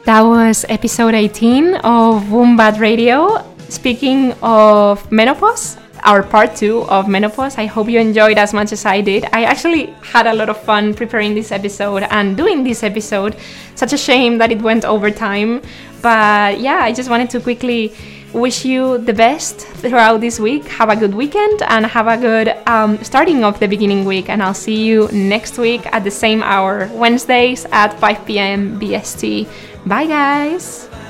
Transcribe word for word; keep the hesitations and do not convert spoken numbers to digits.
That was episode eighteen of Wombat Radio. Speaking of menopause, our part two of menopause. I hope you enjoyed as much as I did. I actually had a lot of fun preparing this episode and doing this episode. Such a shame that it went over time. But yeah, I just wanted to quickly wish you the best throughout this week. Have a good weekend and have a good um, starting of the beginning week. And I'll see you next week at the same hour, Wednesdays at five p.m. B S T. Bye, guys.